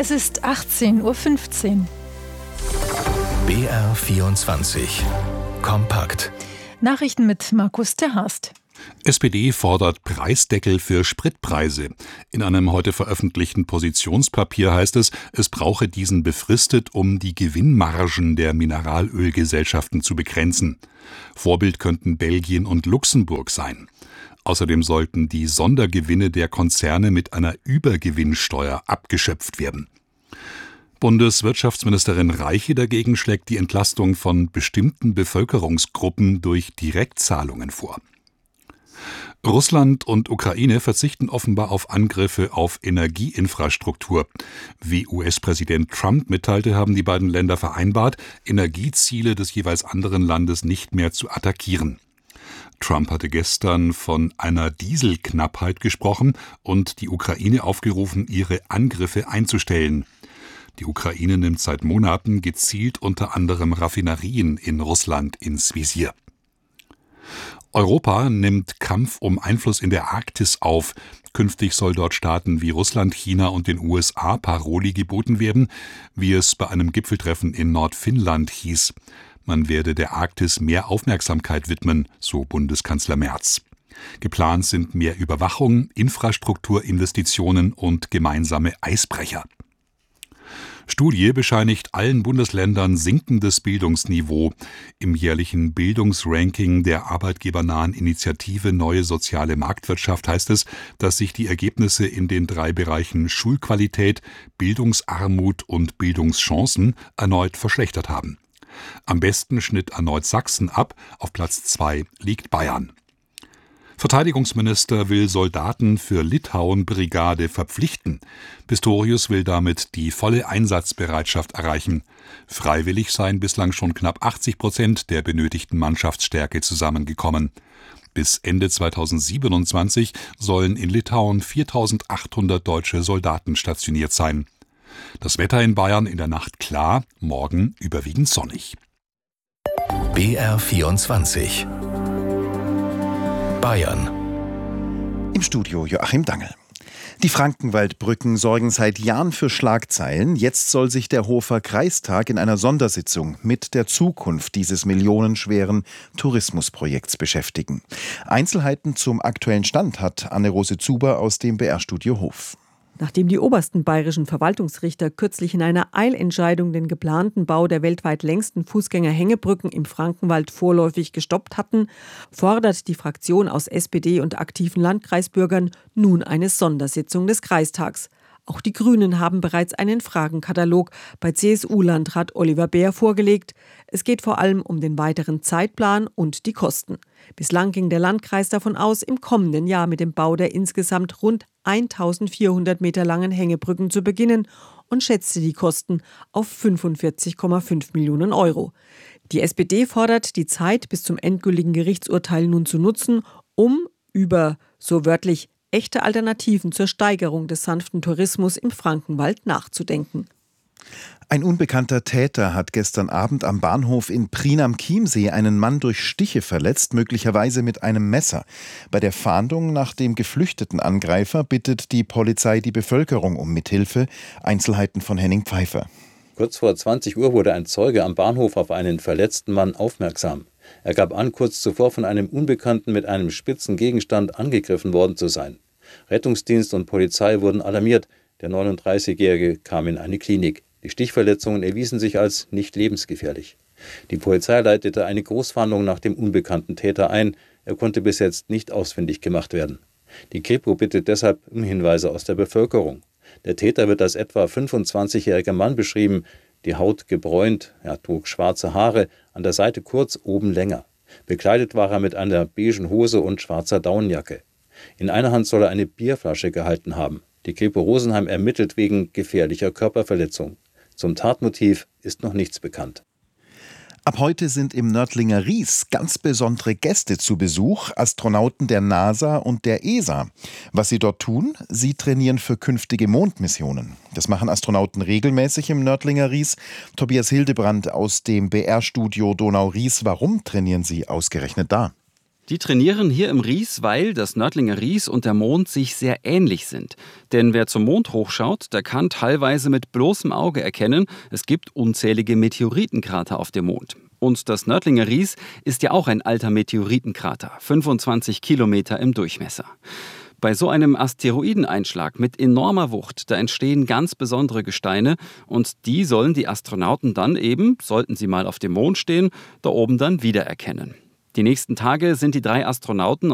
Es ist 18:15 Uhr. BR24 Kompakt. Nachrichten mit Markus Terhast. SPD fordert Preisdeckel für Spritpreise. In einem heute veröffentlichten Positionspapier heißt es, es brauche diesen befristet, um die Gewinnmargen der Mineralölgesellschaften zu begrenzen. Vorbild könnten Belgien und Luxemburg sein. Außerdem sollten die Sondergewinne der Konzerne mit einer Übergewinnsteuer abgeschöpft werden. Bundeswirtschaftsministerin Reiche dagegen schlägt die Entlastung von bestimmten Bevölkerungsgruppen durch Direktzahlungen vor. Russland und Ukraine verzichten offenbar auf Angriffe auf Energieinfrastruktur. Wie US-Präsident Trump mitteilte, haben die beiden Länder vereinbart, Energieziele des jeweils anderen Landes nicht mehr zu attackieren. Trump hatte gestern von einer Dieselknappheit gesprochen und die Ukraine aufgerufen, ihre Angriffe einzustellen. Die Ukraine nimmt seit Monaten gezielt unter anderem Raffinerien in Russland ins Visier. Europa nimmt Kampf um Einfluss in der Arktis auf. Künftig soll dort Staaten wie Russland, China und den USA Paroli geboten werden, wie es bei einem Gipfeltreffen in Nordfinnland hieß. Man werde der Arktis mehr Aufmerksamkeit widmen, so Bundeskanzler Merz. Geplant sind mehr Überwachung, Infrastrukturinvestitionen und gemeinsame Eisbrecher. Studie bescheinigt allen Bundesländern sinkendes Bildungsniveau. Im jährlichen Bildungsranking der arbeitgebernahen Initiative Neue Soziale Marktwirtschaft heißt es, dass sich die Ergebnisse in den 3 Bereichen Schulqualität, Bildungsarmut und Bildungschancen erneut verschlechtert haben. Am besten schnitt erneut Sachsen ab, auf Platz 2 liegt Bayern. Verteidigungsminister will Soldaten für Litauen-Brigade verpflichten. Pistorius will damit die volle Einsatzbereitschaft erreichen. Freiwillig seien bislang schon knapp 80% der benötigten Mannschaftsstärke zusammengekommen. Bis Ende 2027 sollen in Litauen 4.800 deutsche Soldaten stationiert sein. Das Wetter in Bayern in der Nacht klar, morgen überwiegend sonnig. BR24 Bayern. Im Studio Joachim Dangel. Die Frankenwaldbrücken sorgen seit Jahren für Schlagzeilen. Jetzt soll sich der Hofer Kreistag in einer Sondersitzung mit der Zukunft dieses millionenschweren Tourismusprojekts beschäftigen. Einzelheiten zum aktuellen Stand hat Anne-Rose Zuber aus dem BR-Studio Hof. Nachdem die obersten bayerischen Verwaltungsrichter kürzlich in einer Eilentscheidung den geplanten Bau der weltweit längsten Fußgängerhängebrücken im Frankenwald vorläufig gestoppt hatten, fordert die Fraktion aus SPD und aktiven Landkreisbürgern nun eine Sondersitzung des Kreistags. Auch die Grünen haben bereits einen Fragenkatalog bei CSU-Landrat Oliver Beer vorgelegt. Es geht vor allem um den weiteren Zeitplan und die Kosten. Bislang ging der Landkreis davon aus, im kommenden Jahr mit dem Bau der insgesamt rund 1400 Meter langen Hängebrücken zu beginnen und schätzte die Kosten auf 45,5 Millionen Euro. Die SPD fordert, die Zeit bis zum endgültigen Gerichtsurteil nun zu nutzen, um über, so wörtlich, echte Alternativen zur Steigerung des sanften Tourismus im Frankenwald nachzudenken. Ein unbekannter Täter hat gestern Abend am Bahnhof in Prien am Chiemsee einen Mann durch Stiche verletzt, möglicherweise mit einem Messer. Bei der Fahndung nach dem geflüchteten Angreifer bittet die Polizei die Bevölkerung um Mithilfe. Einzelheiten von Henning Pfeiffer. Kurz vor 20 Uhr wurde ein Zeuge am Bahnhof auf einen verletzten Mann aufmerksam. Er gab an, kurz zuvor von einem Unbekannten mit einem spitzen Gegenstand angegriffen worden zu sein. Rettungsdienst und Polizei wurden alarmiert. Der 39-Jährige kam in eine Klinik. Die Stichverletzungen erwiesen sich als nicht lebensgefährlich. Die Polizei leitete eine Großfahndung nach dem unbekannten Täter ein. Er konnte bis jetzt nicht ausfindig gemacht werden. Die Kripo bittet deshalb um Hinweise aus der Bevölkerung. Der Täter wird als etwa 25-jähriger Mann beschrieben. Die Haut gebräunt, er trug schwarze Haare, an der Seite kurz, oben länger. Bekleidet war er mit einer beigen Hose und schwarzer Daunenjacke. In einer Hand soll er eine Bierflasche gehalten haben. Die Kripo Rosenheim ermittelt wegen gefährlicher Körperverletzung. Zum Tatmotiv ist noch nichts bekannt. Ab heute sind im Nördlinger Ries ganz besondere Gäste zu Besuch, Astronauten der NASA und der ESA. Was sie dort tun? Sie trainieren für künftige Mondmissionen. Das machen Astronauten regelmäßig im Nördlinger Ries. Tobias Hildebrand aus dem BR-Studio Donau-Ries. Warum trainieren sie ausgerechnet da? Die trainieren hier im Ries, weil das Nördlinger Ries und der Mond sich sehr ähnlich sind. Denn wer zum Mond hochschaut, der kann teilweise mit bloßem Auge erkennen, es gibt unzählige Meteoritenkrater auf dem Mond. Und das Nördlinger Ries ist ja auch ein alter Meteoritenkrater, 25 Kilometer im Durchmesser. Bei so einem Asteroideneinschlag mit enormer Wucht, da entstehen ganz besondere Gesteine und die sollen die Astronauten dann eben, sollten sie mal auf dem Mond stehen, da oben dann wiedererkennen. Die nächsten Tage sind die 3 Astronauten